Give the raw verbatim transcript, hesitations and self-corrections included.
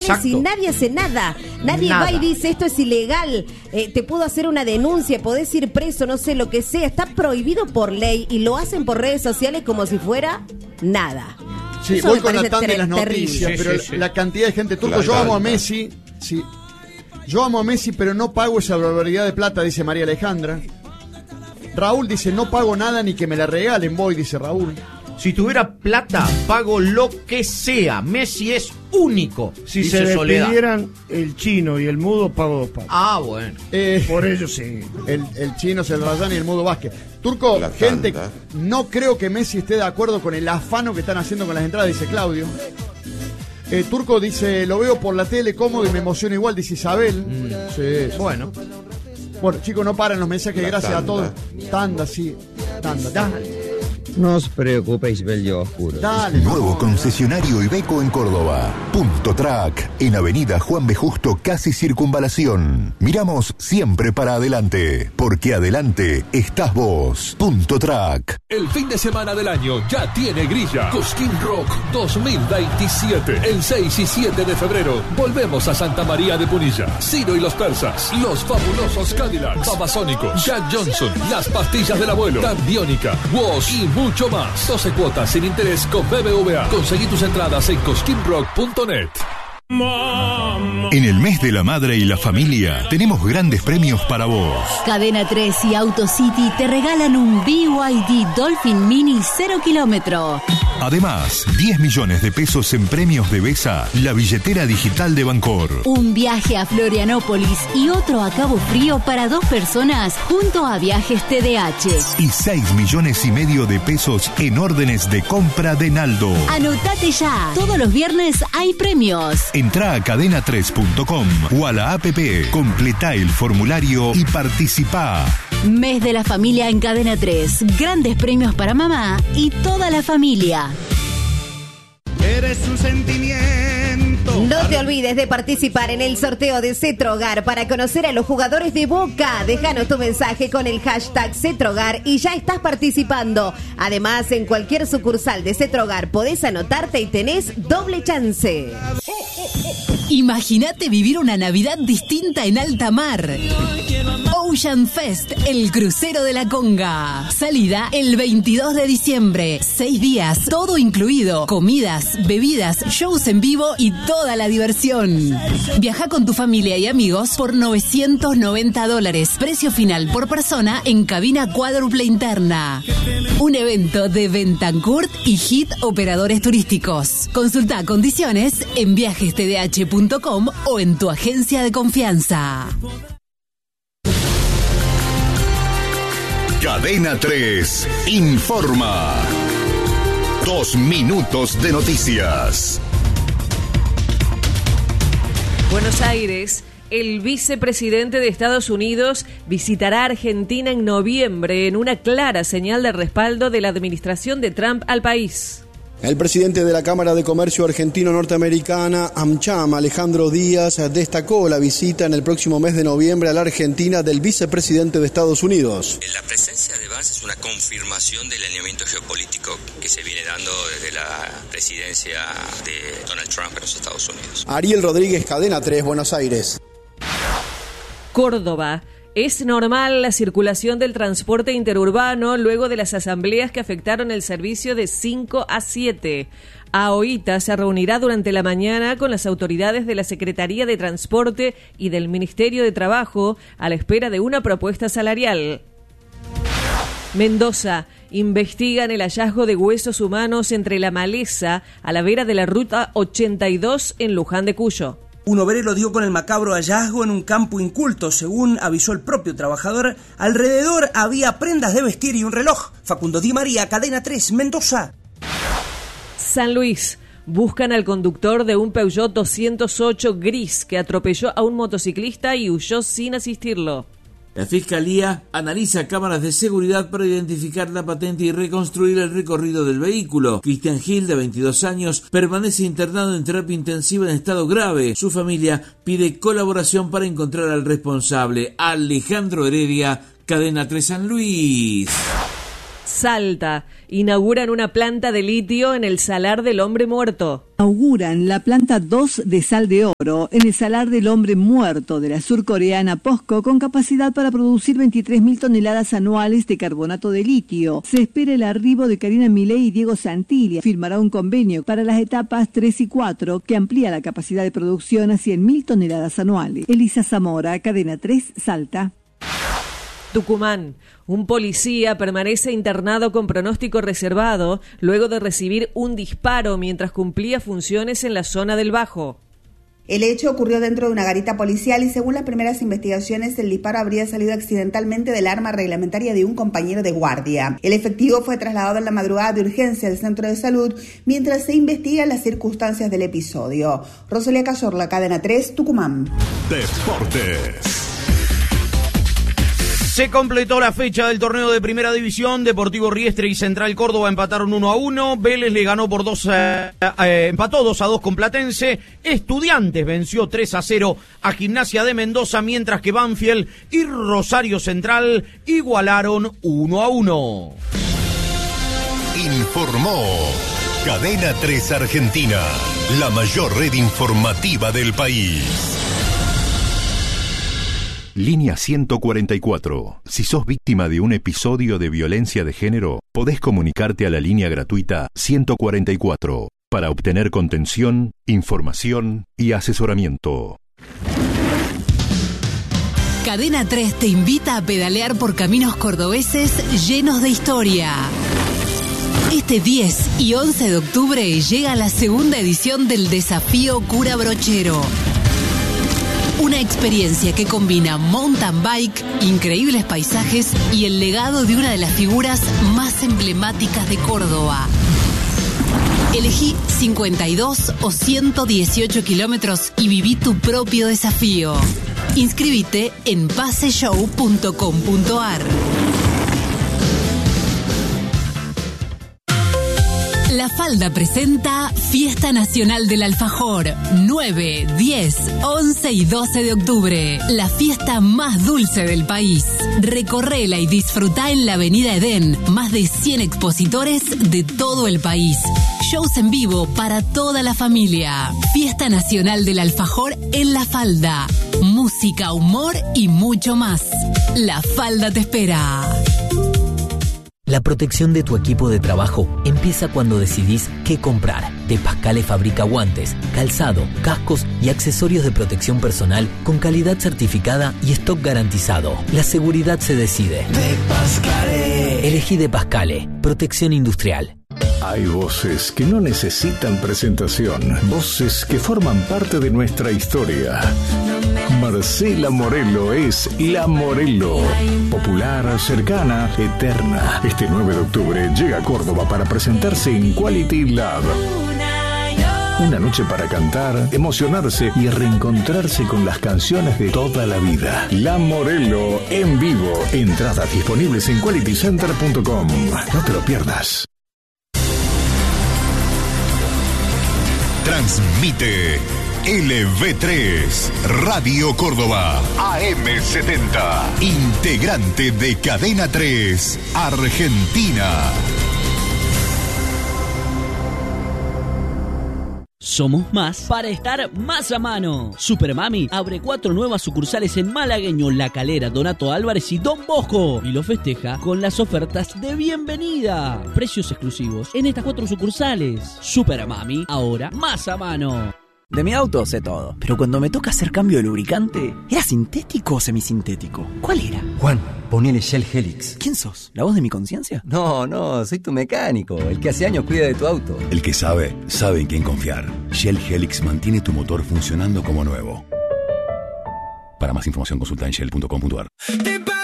Exacto. y nadie hace nada. Nadie Nada. va y dice esto es ilegal, eh, te puedo hacer una denuncia, podés ir preso, no sé, lo que sea. Está prohibido por ley y lo hacen por redes sociales como si fuera nada. Sí, Eso voy me con la parece tanda de las terrible. noticias, Sí, pero sí, sí. la cantidad de gente turco. La Yo amo a tanda. Messi, sí. Yo amo a Messi, pero no pago esa barbaridad de plata, dice María Alejandra. Raúl dice, no pago nada ni que me la regalen, voy, dice Raúl. Si tuviera plata, pago lo que sea. Messi es único, Si dice se Soledad. despidieran el chino y el mudo, pago dos pagos. Ah, bueno. Eh, Por ello sí. el, el chino, el Rayán y el Mudo Vázquez. Turco, La gente, tanda. no creo que Messi esté de acuerdo con el afano que están haciendo con las entradas, dice Claudio. Eh, Turco dice, lo veo por la tele cómodo y me emociona igual, dice Isabel. Sí, sí. Bueno. Bueno, chicos, no paran los mensajes, La gracias tanda. a todos. Tanda, sí. Tanda, dale. No os preocupéis, bello oscuro. Dale. Nuevo no. concesionario Iveco en Córdoba. Punto Track, en Avenida Juan B. Justo, casi Circunvalación. Miramos siempre para adelante, porque adelante estás vos. Punto Track. El fin de semana del año ya tiene grilla. Cosquín Rock dos mil veintisiete. El seis y siete de febrero volvemos a Santa María de Punilla. Ciro y los Persas, Los Fabulosos Cadillacs, Babasónicos, Jack Johnson, Las Pastillas del Abuelo, Tambiónica, Woz y mucho más. doce cuotas sin interés con B B V A. Conseguí tus entradas en cosquín rock punto net. En el mes de la madre y la familia, tenemos grandes premios para vos. Cadena tres y AutoCity te regalan un B Y D Dolphin Mini cero kilómetro. Además, diez millones de pesos en premios de Besa, la billetera digital de Bancor. Un viaje a Florianópolis y otro a Cabo Frío para dos personas junto a Viajes T D H. Y seis millones y medio de pesos en órdenes de compra de Naldo. Anotate ya. Todos los viernes hay premios. Entrá a cadena tres punto com o a la app, completá el formulario y participá. Mes de la familia en Cadena tres. Grandes premios para mamá y toda la familia. Eres un sentimiento. No te olvides de participar en el sorteo de Cetrogar para conocer a los jugadores de Boca. Déjanos tu mensaje con el hashtag Cetrogar y ya estás participando. Además, en cualquier sucursal de Cetrogar podés anotarte y tenés doble chance. Imagínate vivir una Navidad distinta en alta mar. Ocean Fest, el crucero de la Conga. Salida el veintidós de diciembre. Seis días, todo incluido. Comidas, bebidas, shows en vivo y toda la diversión. Viaja con tu familia y amigos por novecientos noventa dólares. Precio final por persona en cabina cuádruple interna. Un evento de Bentancurt y Hit Operadores Turísticos. Consulta condiciones en viajes t d h punto com o en tu agencia de confianza. Cadena tres informa. Dos minutos de noticias. Buenos Aires. El vicepresidente de Estados Unidos visitará Argentina en noviembre en una clara señal de respaldo de la administración de Trump al país. El presidente de la Cámara de Comercio Argentino-Norteamericana, AmCham, Alejandro Díaz, destacó la visita en el próximo mes de noviembre a la Argentina del vicepresidente de Estados Unidos. La presencia de Vance es una confirmación del alineamiento geopolítico que se viene dando desde la presidencia de Donald Trump en los Estados Unidos. Ariel Rodríguez, Cadena tres, Buenos Aires. Córdoba. Es normal la circulación del transporte interurbano luego de las asambleas que afectaron el servicio de cinco a siete. AOITA se reunirá durante la mañana con las autoridades de la Secretaría de Transporte y del Ministerio de Trabajo a la espera de una propuesta salarial. Mendoza. Investigan el hallazgo de huesos humanos entre la maleza a la vera de la ruta ochenta y dos en Luján de Cuyo. Un obrero dio con el macabro hallazgo en un campo inculto. Según avisó el propio trabajador, alrededor había prendas de vestir y un reloj. Facundo Di María, Cadena tres, Mendoza. San Luis. Buscan al conductor de un Peugeot doscientos ocho gris que atropelló a un motociclista y huyó sin asistirlo. La Fiscalía analiza cámaras de seguridad para identificar la patente y reconstruir el recorrido del vehículo. Cristian Gil, de veintidós años, permanece internado en terapia intensiva en estado grave. Su familia pide colaboración para encontrar al responsable. Alejandro Heredia, Cadena tres San Luis. Salta. Inauguran una planta de litio en el Salar del Hombre Muerto. Inauguran la planta dos de sal de oro en el Salar del Hombre Muerto de la surcoreana POSCO con capacidad para producir veintitrés mil toneladas anuales de carbonato de litio. Se espera el arribo de Karina Milei y Diego Santilli. Firmará un convenio para las etapas tres y cuatro que amplía la capacidad de producción a cien mil toneladas anuales. Elisa Zamora, Cadena tres, Salta. Tucumán. Un policía permanece internado con pronóstico reservado luego de recibir un disparo mientras cumplía funciones en la zona del Bajo. El hecho ocurrió dentro de una garita policial y según las primeras investigaciones el disparo habría salido accidentalmente del arma reglamentaria de un compañero de guardia. El efectivo fue trasladado en la madrugada de urgencia al centro de salud mientras se investigan las circunstancias del episodio. Rosalía Cayorla, Cadena tres, Tucumán. Deportes. Se completó la fecha del torneo de Primera División. Deportivo Riestre y Central Córdoba empataron uno a uno. Vélez le ganó por dos, eh, eh, empató dos a dos con Platense. Estudiantes venció tres a cero a Gimnasia de Mendoza, mientras que Banfield y Rosario Central igualaron uno a uno. Informó Cadena tres Argentina, la mayor red informativa del país. Línea ciento cuarenta y cuatro. Si sos víctima de un episodio de violencia de género, podés comunicarte a la línea gratuita ciento cuarenta y cuatro para obtener contención, información y asesoramiento. Cadena tres te invita a pedalear por caminos cordobeses llenos de historia. Este diez y once de octubre llega la segunda edición del Desafío Cura Brochero. Una experiencia que combina mountain bike, increíbles paisajes y el legado de una de las figuras más emblemáticas de Córdoba. Elegí cincuenta y dos o ciento dieciocho kilómetros y viví tu propio desafío. Inscríbete en paseshow punto com punto ar. La Falda presenta Fiesta Nacional del Alfajor, nueve, diez, once y doce de octubre. La fiesta más dulce del país. Recorrela y disfrutá en la Avenida Edén. Más de cien expositores de todo el país. Shows en vivo para toda la familia. Fiesta Nacional del Alfajor en La Falda. Música, humor y mucho más. La Falda te espera. La protección de tu equipo de trabajo empieza cuando decidís qué comprar. De Pascale fabrica guantes, calzado, cascos y accesorios de protección personal con calidad certificada y stock garantizado. La seguridad se decide. De Pascale. Elegí De Pascale. Protección industrial. Hay voces que no necesitan presentación, voces que forman parte de nuestra historia. Marcela Morelo es La Morelo. Popular, cercana, eterna. Este nueve de octubre llega a Córdoba para presentarse en Quality Lab. Una noche para cantar, emocionarse y reencontrarse con las canciones de toda la vida. La Morelo en vivo. Entradas disponibles en quality center punto com. No te lo pierdas. Transmite L V tres, Radio Córdoba, A M setenta, integrante de Cadena tres, Argentina. Somos más para estar más a mano. Supermami abre cuatro nuevas sucursales en Malagueño, La Calera, Donato Álvarez y Don Bosco. Y lo festeja con las ofertas de bienvenida. Precios exclusivos en estas cuatro sucursales. Supermami, ahora más a mano. De mi auto sé todo, pero cuando me toca hacer cambio de lubricante, ¿era sintético o semisintético? ¿Cuál era? Juan, ponele Shell Helix. ¿Quién sos? ¿La voz de mi conciencia? No, no, soy tu mecánico, el que hace años cuida de tu auto. El que sabe, sabe en quién confiar. Shell Helix mantiene tu motor funcionando como nuevo. Para más información consulta en shell punto com punto ar.